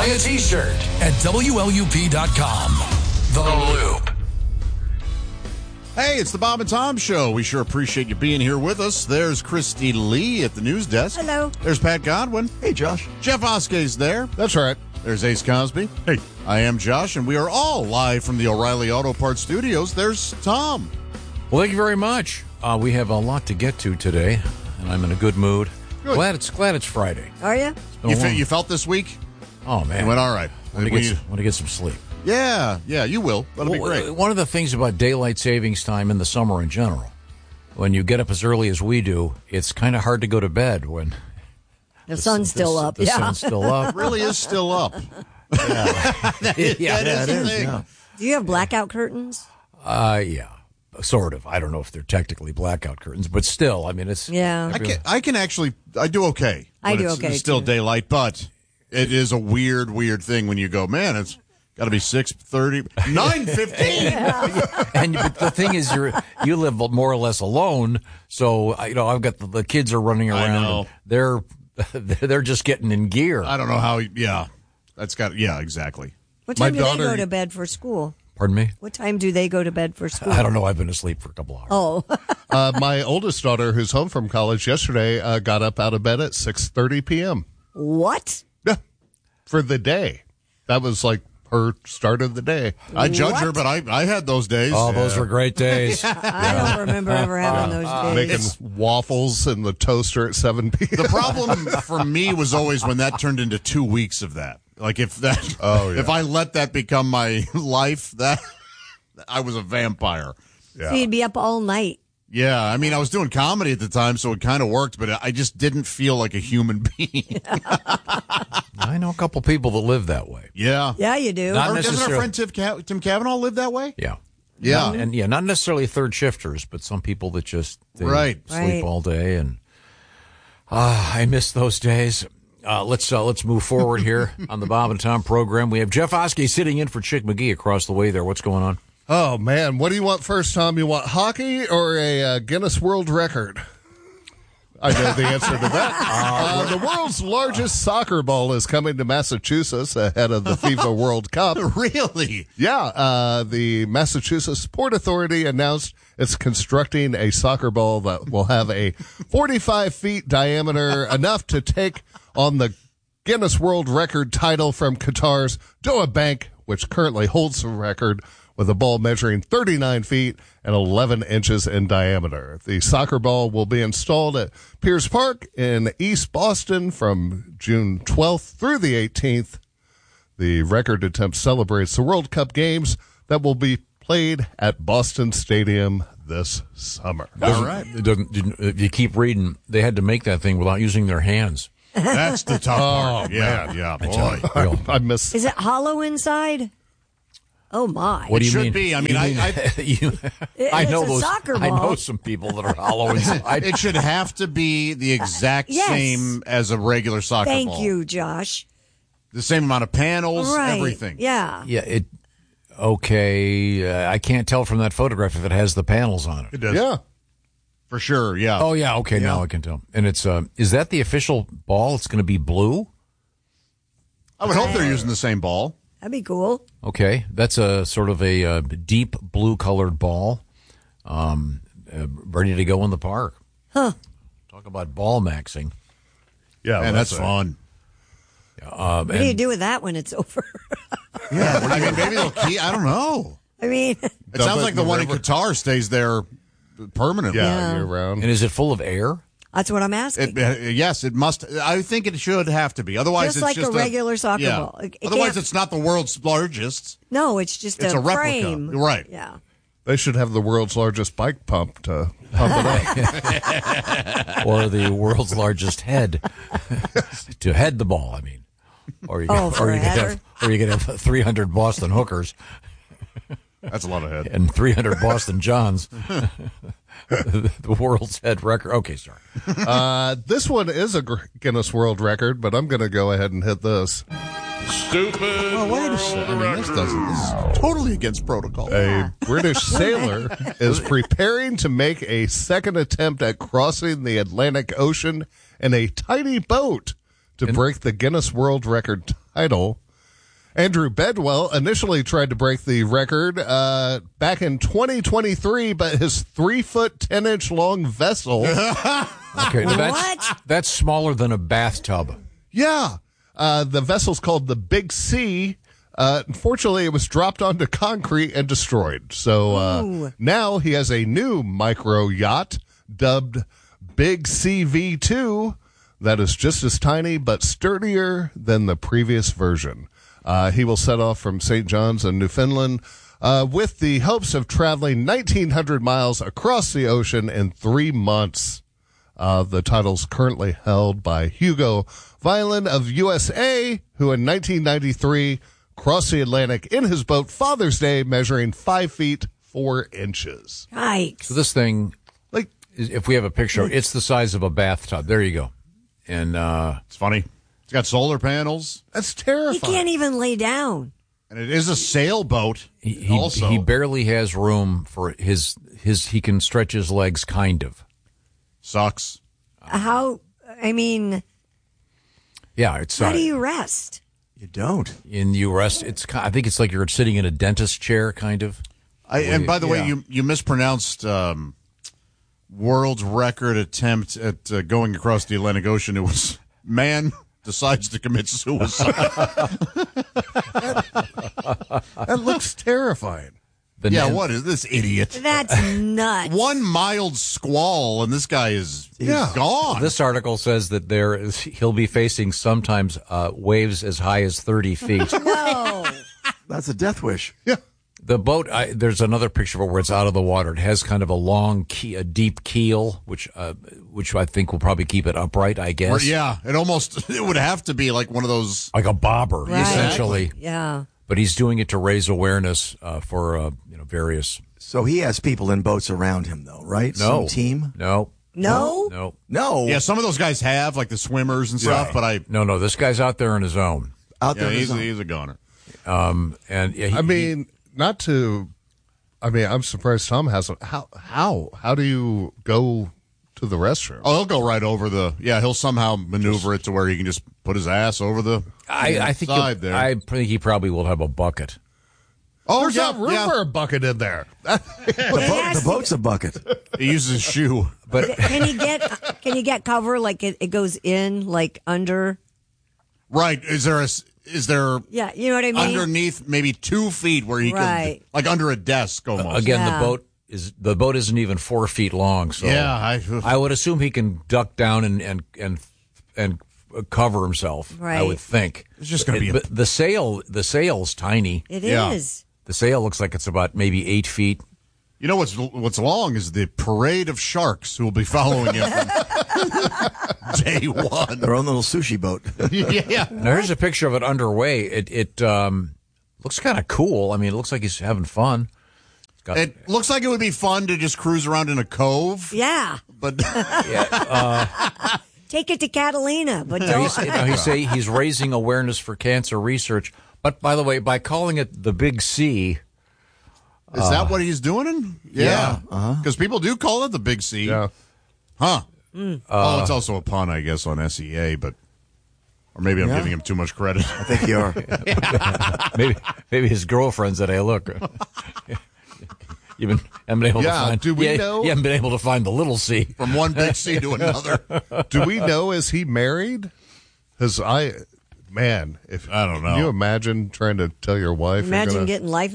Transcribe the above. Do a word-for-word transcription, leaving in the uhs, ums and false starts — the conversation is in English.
Buy a t-shirt at W L U P dot com. The Loop. Hey, it's the Bob and Tom Show. We sure appreciate you being here with us. There's Christy Lee at the news desk. Hello. There's Pat Godwin. Hey, Josh. Jeff Oskey's there. That's right. There's Ace Cosby. Hey. I am Josh, and we are all live from the O'Reilly Auto Parts Studios. There's Tom. Well, thank you very much. Uh, we have a lot to get to today, and I'm in a good mood. Good. Glad it's glad it's Friday. Are you? You, fe- you felt this week? Oh, man. It went all right. I want to When get, you- some- want to get some sleep. Yeah, yeah, you will. That'll Well, be great. One of the things about daylight savings time in the summer in general, when you get up as early as we do, it's kind of hard to go to bed when The sun's still the, up. The yeah. sun's still up. It really is still up. yeah, that yeah, is it the is. thing. Yeah. Do you have blackout curtains? Uh, yeah, sort of. I don't know if they're technically blackout curtains, but still, I mean, it's Yeah. I can, I can actually, I do okay. I when do it's, okay, It's still too. daylight, but it is a weird, weird thing when you go, man, it's got to be six thirty, nine fifteen. and but the thing is, you're you live more or less alone, so I- you know I've got the, the kids are running I around. know. And they're they're just getting in gear. I don't know how, yeah, that's got, yeah, exactly. What My time do daughter- they go to bed for school? Pardon me. What time do they go to bed for school? I don't know. I've been asleep for a couple hours. Oh, Uh, my oldest daughter, who's home from college yesterday, uh, got up out of bed at six thirty p.m. what? Yeah, for the day. That was like her start of the day. I judge her, What? but I, I had those days. Oh, those were great days. I don't remember ever having those days. Making waffles in the toaster at seven p.m. The problem for me was always when that turned into two weeks of that. Like if that, Oh, yeah. if I let that become my life, that I was a vampire. So you'd be up all night. Yeah, I mean, I was doing comedy at the time, so it kind of worked, but I just didn't feel like a human being. I know a couple people that live that way. Yeah. Yeah, you do. Not Or doesn't our necessarily- friend Tim, Ca- Tim Cavanaugh live that way? Yeah. Yeah. Not- and yeah, not necessarily third shifters, but some people that just they Right. sleep Right. all day, and ah, I miss those days. Uh, let's uh, let's move forward here on the Bob and Tom program. We have Jeff Oskey sitting in for Chick McGee across the way there. What's going on? Oh, man. What do you want first, Tom? You want hockey or a uh, Guinness World Record? I know the answer to that. Uh, the world's largest soccer ball is coming to Massachusetts ahead of the FIFA World Cup. Really? Yeah, uh, the Massachusetts Port Authority announced it's constructing a soccer ball that will have a forty-five feet diameter, enough to take on the Guinness World Record title from Qatar's Doha Bank, which currently holds the record with a ball measuring thirty-nine feet and eleven inches in diameter. The soccer ball will be installed at Pierce Park in East Boston from June twelfth through the eighteenth. The record attempt celebrates the World Cup games that will be played at Boston Stadium this summer. All right. It doesn't, didn't- if you keep reading, they had to make that thing without using their hands. That's the tough part. Oh, Yeah, man. yeah, That's boy. how- real. I miss. Is it hollow inside? Oh my! What do you should mean? be. I mean, You I- I- you- It- I it's know a those. soccer I know ball. some people that are hollow inside. It should have to be the exact yes. same as a regular soccer Thank ball. you, Josh. The same amount of panels, Right? everything. Yeah. Yeah. It. Okay. Uh, I can't tell from that photograph if it has the panels on it. It does. Yeah. For sure, yeah. Oh yeah. Okay. Yeah. Now I can tell. And it's. Uh, is that the official ball? It's going to be blue. I would hope they're using the same ball. That'd be cool. Okay, that's a sort of a, uh deep blue colored ball, um, uh, ready to go in the park. Huh. Talk about ball maxing. Yeah. And that's a- fun. Um, What do you and do with that when it's over? Yeah, I mean, maybe they'll keep. I don't know. I mean, It Dump sounds it like in the the one river. in Qatar stays there permanently. Yeah, Yeah. year round. and is it full of air? that's what I'm asking. It, uh, yes, it must. I think it should have to be. Otherwise, Just it's like just a regular soccer yeah. ball. It- it Otherwise, can't- it's not the world's largest. no, it's just It's a, a replica. frame. Right. Yeah. They should have the world's largest bike pump to pump it up. Or the world's largest head to head the ball? I mean, or you Oh, could, for or a you could header? have, or you could have three hundred Boston hookers That's a lot of head. and three hundred Boston Johns. The world's head record. Okay, sorry. Uh, this one is a Gr- Guinness World Record, but I'm going to go ahead and hit this. Stupid. Well, wait a second. I mean, this doesn't. This is totally against protocol. A British sailor is preparing to make a second attempt at crossing the Atlantic Ocean in a tiny boat to break the Guinness World Record title. Andrew Bedwell initially tried to break the record uh, back in twenty twenty-three, but his three foot ten inch long vessel, Okay, now that's, What? that's smaller than a bathtub. yeah, uh, the vessel's called the Big C. Uh, unfortunately, it was dropped onto concrete and destroyed. So uh, Ooh. now he has a new micro yacht dubbed Big C V two that is just as tiny but sturdier than the previous version. Uh, he will set off from Saint John's in Newfoundland uh, with the hopes of traveling nineteen hundred miles across the ocean in three months. Uh, the title's currently held by Hugo Violin of U S A, who in nineteen ninety-three crossed the Atlantic in his boat Father's Day, measuring five feet four inches. Yikes. So this thing, Like, is- if we have a picture, it's the size of a bathtub. There you go. And uh, It's funny. It's got solar panels, that's He terrifying. can't even lay down. and it is a sailboat. he, he, also, he barely has room for his his. He can stretch his legs, kind of. sucks. How, I mean, Yeah, it's how uh, do you rest? You don't. in you rest. It's ki- I think it's like you're sitting in a dentist chair, kind of. I, and by the way, Yeah. you you mispronounced um, world's record attempt at uh, going across the Atlantic Ocean. It was man decides to commit suicide. That looks terrifying. The yeah, nan- what is this idiot? That's nuts. One mild squall, and this guy is Yeah. gone. This article says that there is he'll be facing sometimes uh, waves as high as thirty feet. No. That's a death wish. Yeah. The boat, I, there's another picture of it where it's out of the water. It has kind of a long key, a deep keel, which uh, which I think will probably keep it upright, I Or, guess. yeah, it almost it would have to be like one of those. Like a bobber, Right. essentially. Yeah. But he's doing it to raise awareness uh, for uh, you know various. So he has people in boats around him, though, right? No Some team? No, No? no, No. Yeah, some of those guys have like the swimmers and stuff, but I no, no. This guy's out there on his own, Out yeah, there in the he's, zone. he's a goner. um, and yeah, he, I mean, not to. I mean, I'm surprised Tom hasn't. How? How? How do you go to the restroom? Oh, he'll go right over the. Yeah, he'll somehow maneuver it to where he can just put his ass over the. I, I think side he'll- there. I think he probably will have a bucket. Oh, There's yeah, not room yeah. for a bucket in there. The, boat, the boat's a bucket. He uses his shoe. But Can you get can you get cover like it, it goes in like under? Right? Is there a? s- Is there Yeah, you know what I mean? underneath maybe two feet where he Right. can like under a desk almost? again, Yeah. the boat is the boat isn't even four feet long. So Yeah, I- I would assume he can duck down and and and and cover himself. I Right. would think It's just gonna It- be a- but the sail. The sail's tiny. It Yeah. is. The sail looks like it's about maybe eight feet. You know what's what's long is the parade of sharks who will be following him from day one. Their own little sushi boat. Yeah, Now here's a picture of it underway. It it um, looks kind of cool. I mean, it looks like he's having fun. It's got, it looks like it would be fun to just cruise around in a cove, Yeah. but Take it to Catalina, but Now, don't. he's, now he say he's raising awareness for cancer research. But by the way, by calling it the Big C, is that what he's doing? Yeah, because people do call it the Big C. Yeah. Huh? oh, it's also a pun, I guess, on S E A, but or maybe I'm Yeah. giving him too much credit. I think you are. maybe maybe his girlfriend said, "Hey, look, you've been haven't been able Yeah, to find. do we you, know- You haven't been able to find the little C." From one Big C to another. Do we know, is he married? Because I, man, if I don't know. Can you imagine trying to tell your wife? you're Imagine gonna- getting life